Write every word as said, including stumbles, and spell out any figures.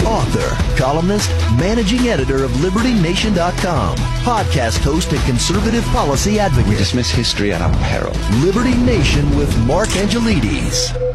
author, columnist, managing editor of Liberty Nation dot com, podcast host and conservative policy advocate. We dismiss history at our peril. Liberty Nation with Mark Angelides.